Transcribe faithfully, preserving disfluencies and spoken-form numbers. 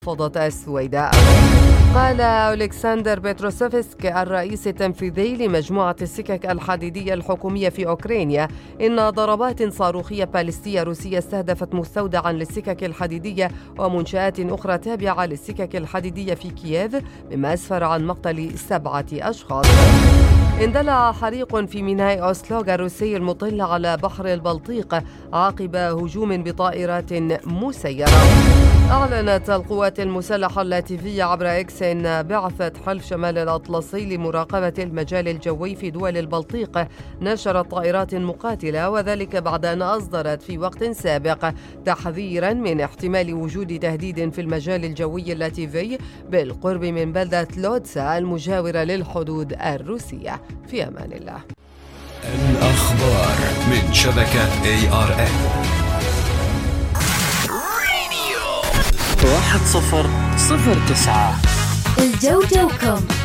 محافظة السويداء. قال ألكسندر بيتروسوفسك الرئيس التنفيذي لمجموعة السكك الحديدية الحكومية في أوكرانيا إن ضربات صاروخية باليستية روسية استهدفت مستودعا للسكك الحديدية ومنشآت أخرى تابعة للسكك الحديدية في كييف، مما أسفر عن مقتل سبعة أشخاص. اندلع حريق في ميناء أوسلوغ الروسي المطل على بحر البلطيق عقب هجوم بطائرات مسيرة. أعلنت القوات المسلحة اللاتفية عبر إكس إن بعثة حلف شمال الأطلسي لمراقبة المجال الجوي في دول البلطيق نشرت طائرات مقاتلة، وذلك بعد أن أصدرت في وقت سابق تحذيرا من احتمال وجود تهديد في المجال الجوي اللاتفي بالقرب من بلدة لودسا المجاورة للحدود الروسية. في أمان الله. الأخبار من شبكة إيه آر إم واحد صفر صفر تسعة. الجو جوكم.